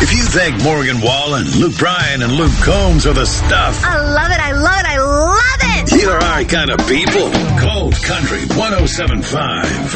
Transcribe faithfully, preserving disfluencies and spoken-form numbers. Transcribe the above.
If you think Morgan Wallen, Luke Bryan, and Luke Combs are the stuff, I love it, I love it, I love it! you're our kind of people. Cold Country one oh seven point five.